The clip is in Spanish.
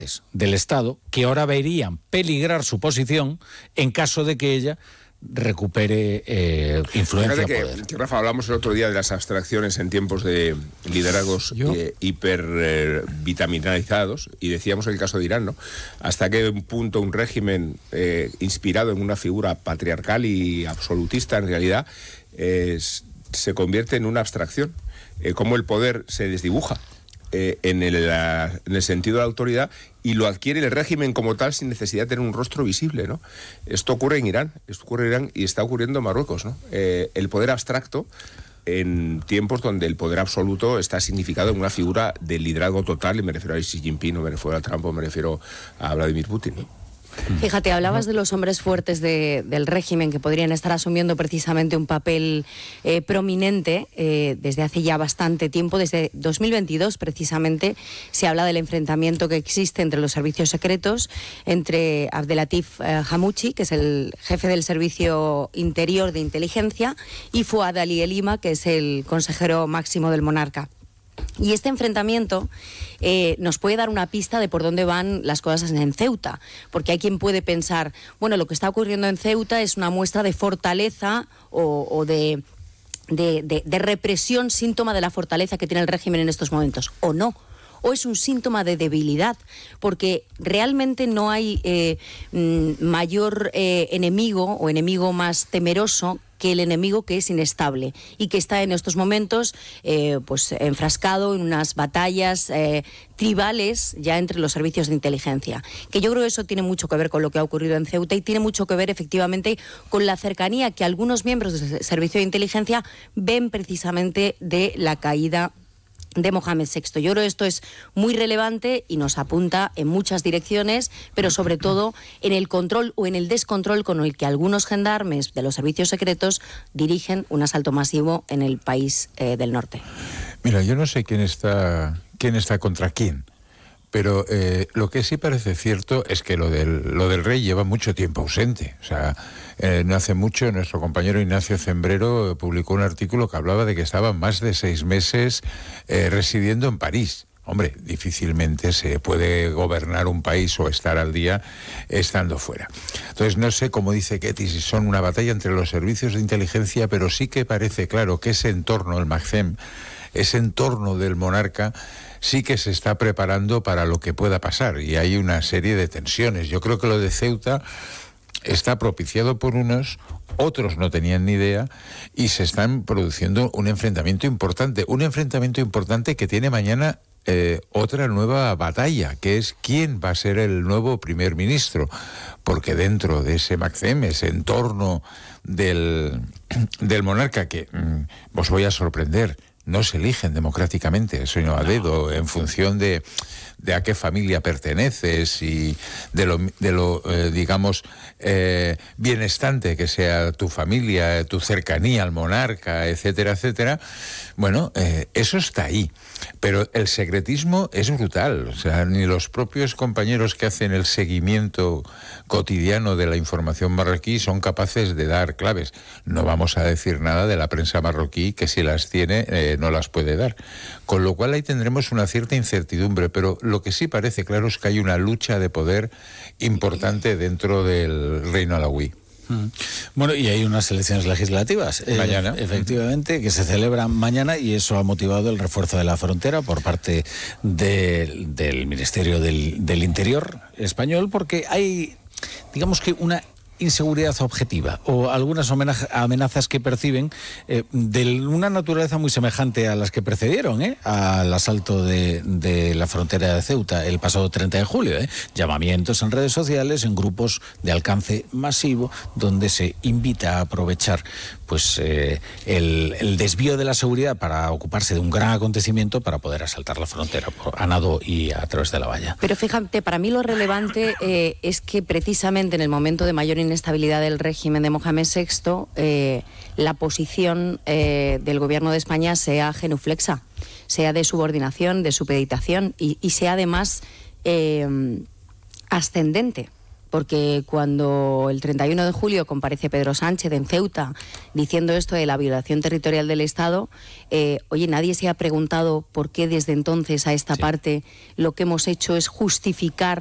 del Estado que ahora verían peligrar su posición en caso de que ella recupere influencia. Fíjate que, Rafa, hablamos el otro día de las abstracciones en tiempos de liderazgos hipervitaminalizados, y decíamos el caso de Irán, ¿no? Hasta qué punto un régimen inspirado en una figura patriarcal y absolutista, en realidad, se convierte en una abstracción. Cómo el poder se desdibuja en el sentido de la autoridad, y lo adquiere el régimen como tal sin necesidad de tener un rostro visible, ¿no? Esto ocurre en Irán, y está ocurriendo en Marruecos, ¿no? El poder abstracto en tiempos donde el poder absoluto está significado en una figura de liderazgo total, y me refiero a Xi Jinping, o me refiero a Trump, o me refiero a Vladimir Putin, ¿no? Fíjate, hablabas de los hombres fuertes del régimen que podrían estar asumiendo precisamente un papel prominente desde hace ya bastante tiempo. Desde 2022 precisamente se habla del enfrentamiento que existe entre los servicios secretos, entre Abdelatif Hamouchi, que es el jefe del Servicio Interior de Inteligencia, y Fouad Ali Elima, que es el consejero máximo del monarca. Y este enfrentamiento nos puede dar una pista de por dónde van las cosas en Ceuta, porque hay quien puede pensar, bueno, lo que está ocurriendo en Ceuta es una muestra de fortaleza o de represión, síntoma de la fortaleza que tiene el régimen en estos momentos, o no. O es un síntoma de debilidad, porque realmente no hay mayor enemigo o enemigo más temeroso que el enemigo que es inestable y que está en estos momentos pues enfrascado en unas batallas tribales ya entre los servicios de inteligencia. Que yo creo que eso tiene mucho que ver con lo que ha ocurrido en Ceuta, y tiene mucho que ver efectivamente con la cercanía que algunos miembros del servicio de inteligencia ven precisamente de la caída de Mohamed VI. Yo creo que esto es muy relevante y nos apunta en muchas direcciones, pero sobre todo en el control o en el descontrol con el que algunos gendarmes de los servicios secretos dirigen un asalto masivo en el país del norte. Mira, yo no sé quién está contra quién, pero lo que sí parece cierto es que lo del rey lleva mucho tiempo ausente. O sea, no hace mucho nuestro compañero Ignacio Zembrero publicó un artículo que hablaba de que estaba más de 6 meses residiendo en París. Hombre, difícilmente se puede gobernar un país o estar al día estando fuera. Entonces, no sé, como dice Ketty, si son una batalla entre los servicios de inteligencia, pero sí que parece claro que ese entorno, el Magcem, ese entorno del monarca, sí que se está preparando para lo que pueda pasar, y hay una serie de tensiones. Yo creo que lo de Ceuta está propiciado por unos, otros no tenían ni idea, y se están produciendo un enfrentamiento importante que tiene mañana otra nueva batalla, que es quién va a ser el nuevo primer ministro, porque dentro de ese Magcem, ese entorno del monarca, que os voy a sorprender, no se eligen democráticamente, sino a dedo, en función de a qué familia perteneces y de lo digamos, bienestante que sea tu familia, tu cercanía al monarca, etcétera, etcétera. Bueno, eso está ahí, pero el secretismo es brutal. O sea, ni los propios compañeros que hacen el seguimiento cotidiano de la información marroquí son capaces de dar claves. No vamos a decir nada de la prensa marroquí, que si las tiene no las puede dar. Con lo cual ahí tendremos una cierta incertidumbre, pero lo que sí parece claro es que hay una lucha de poder importante dentro del reino alauí. Bueno, y hay unas elecciones legislativas mañana, efectivamente, que se celebran mañana, y eso ha motivado el refuerzo de la frontera por parte del Ministerio del Interior español, porque hay, digamos que una inseguridad objetiva o algunas amenazas que perciben de una naturaleza muy semejante a las que precedieron al asalto de la frontera de Ceuta el pasado 30 de julio. Llamamientos en redes sociales, en grupos de alcance masivo, donde se invita a aprovechar pues el desvío de la seguridad para ocuparse de un gran acontecimiento para poder asaltar la frontera a nado y a través de la valla. Pero fíjate, para mí lo relevante es que precisamente en el momento de mayor inestabilidad del régimen de Mohamed VI, la posición del gobierno de España sea genuflexa, sea de subordinación, de supeditación y sea además ascendente. porque cuando el 31 de julio comparece Pedro Sánchez en Ceuta diciendo esto de la violación territorial del Estado, oye, nadie se ha preguntado por qué desde entonces a esta parte lo que hemos hecho es justificar